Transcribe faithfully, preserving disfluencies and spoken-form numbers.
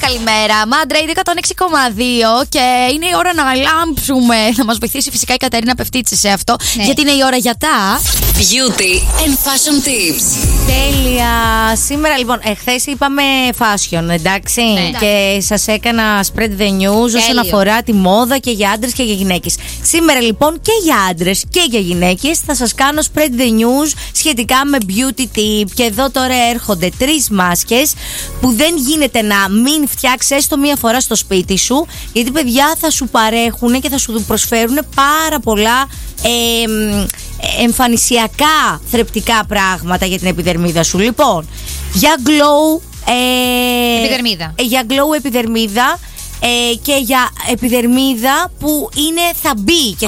καλημέρα. Μάντρα, είναι εκατόν έξι κόμμα δύο και είναι η ώρα να λάμψουμε. Θα μας βοηθήσει φυσικά η Κατερίνα Πεφτίτση σε αυτό. Ναι. Γιατί είναι η ώρα για τα Beauty and Fashion Tips. Τέλεια. Σήμερα λοιπόν, εχθές είπαμε fashion, εντάξει. Ναι. Και σας έκανα spread the news όσον Τέλειο. αφορά τη μόδα και για άντρες και για γυναίκες. Σήμερα λοιπόν και για άντρες και για γυναίκες θα σας κάνω spread the news σχετικά με beauty tip. Και εδώ τώρα έρχονται τρεις μάσκες που δεν γίνεται να μην φτιάξεις έστω μία φορά στο σπίτι σου. Γιατί παιδιά θα σου παρέχουν και θα σου προσφέρουν πάρα πολλά ε, εμφανισιακά θρεπτικά πράγματα για την επιδερμίδα σου. Λοιπόν, για glow ε, επιδερμίδα. Για glow επιδερμίδα ε, και για επιδερμίδα που είναι θα μπει και